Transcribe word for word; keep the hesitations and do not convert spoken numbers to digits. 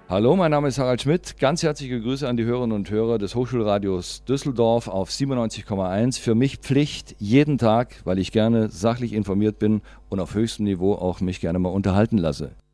Hallo, mein Name ist Harald Schmidt. Ganz herzliche Grüße an die Hörerinnen und Hörer des Hochschulradios Düsseldorf auf siebenundneunzig Komma eins. Für mich Pflicht jeden Tag, weil ich gerne sachlich informiert bin und auf höchstem Niveau auch mich gerne mal unterhalten lasse.